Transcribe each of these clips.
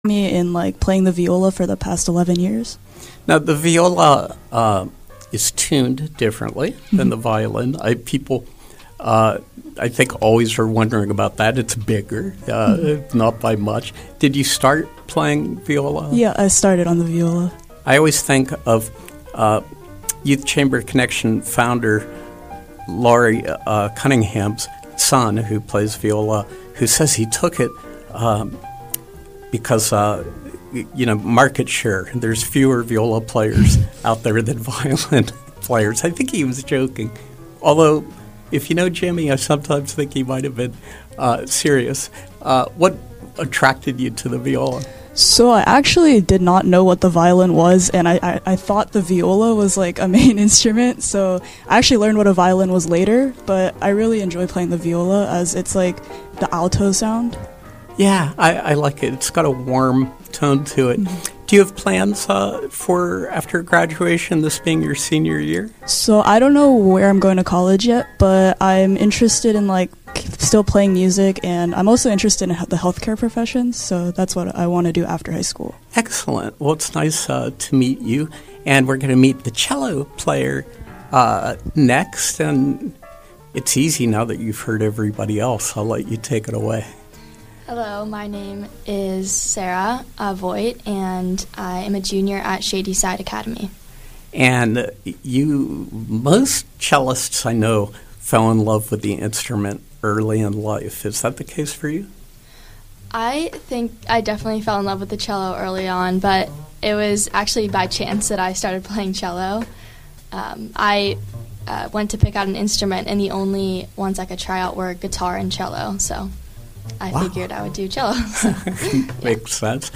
me in like playing the viola for the past 11 years. Now, the viola is tuned differently than the violin. People, I think, always are wondering about that. It's bigger, not by much. Did you start playing viola? Yeah, I started on the viola. I always think of Youth Chamber Connection founder Laurie Cunningham's son, who plays viola, who says he took it because, market share. There's fewer viola players out there than violin players. I think he was joking. Although, if you know Jimmy, I sometimes think he might have been serious. What attracted you to the viola? So I actually did not know what the violin was, and I thought the viola was like a main instrument, so I actually learned what a violin was later, but I really enjoy playing the viola as it's like the alto sound. Yeah, I like it. It's got a warm tone to it. Mm-hmm. Do you have plans for after graduation, this being your senior year? So I don't know where I'm going to college yet, but I'm interested in like still playing music, and I'm also interested in the healthcare professions, so that's what I want to do after high school. Excellent. Well, it's nice to meet you, and we're going to meet the cello player next, and it's easy now that you've heard everybody else. I'll let you take it away. Hello, my name is Sarah Voigt, and I am a junior at Shadyside Academy. And most cellists I know fell in love with the instrument early in life. Is that the case for you? I think I definitely fell in love with the cello early on, but it was actually by chance that I started playing cello. I went to pick out an instrument, and the only ones I could try out were guitar and cello, so I figured I would do cello. So, Makes sense.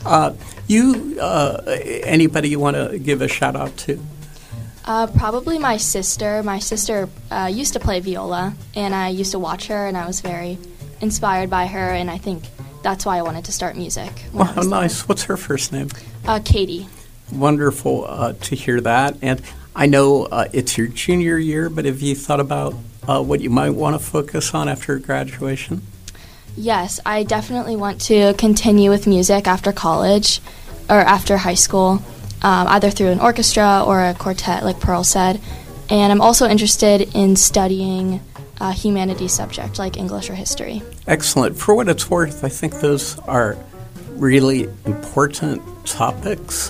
Anybody you want to give a shout out to? Probably my sister. My sister used to play viola, and I used to watch her, and I was very inspired by her, and I think that's why I wanted to start music. Wow, nice. What's her first name? Katie. Wonderful to hear that. And I know it's your junior year, but have you thought about what you might want to focus on after graduation? Yes, I definitely want to continue with music after college or after high school, either through an orchestra or a quartet, like Pearl said. And I'm also interested in studying a humanities subject, like English or history. Excellent. For what it's worth, I think those are really important topics.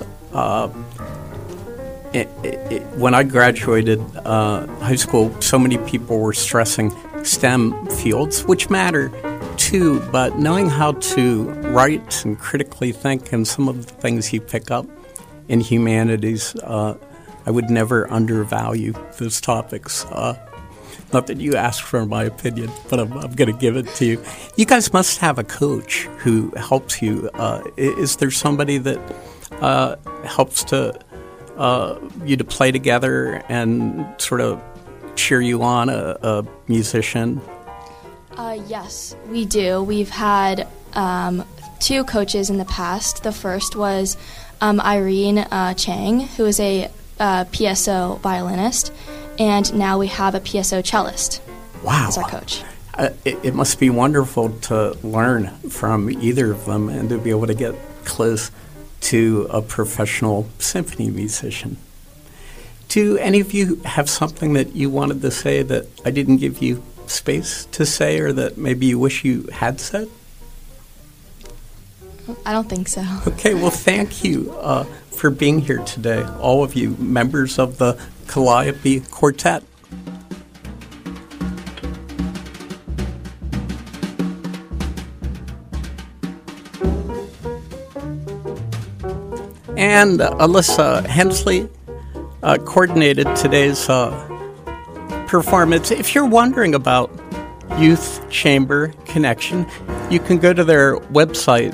When I graduated high school, so many people were stressing STEM fields, which matter too, but knowing how to write and critically think and some of the things you pick up in humanities, I would never undervalue those topics. Not that you asked for my opinion, but I'm going to give it to you. You guys must have a coach who helps you. Is there somebody that helps you to play together and sort of cheer you on, a musician? Yes, we do. We've had 2 coaches in the past. The first was Irene Chang, who is a PSO violinist, and now we have a PSO cellist as our coach. It must be wonderful to learn from either of them and to be able to get close to a professional symphony musician. Do any of you have something that you wanted to say that I didn't give you space to say, or that maybe you wish you had said? I don't think so. Okay, well, thank you for being here today, all of you members of the Calliope Quartet. And Alyssa Hensley coordinated today's performance. If you're wondering about Youth Chamber Connection, you can go to their website,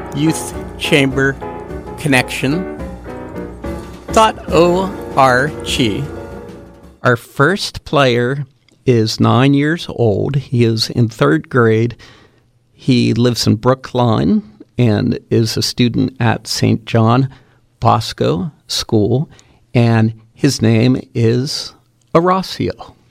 youthchamberconnection.org. Our first player is 9 years old. He is in 3rd grade. He lives in Brookline and is a student at St. John Bosco School, and his name is Horacio.